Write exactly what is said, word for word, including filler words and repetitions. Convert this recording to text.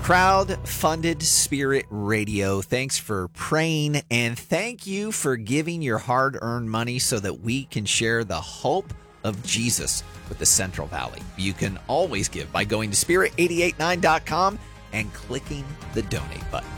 Crowd-funded Spirit Radio. Thanks for praying, and thank you for giving your hard-earned money so that we can share the hope of Jesus with the Central Valley. You can always give by going to spirit eight eight nine dot com and clicking the donate button.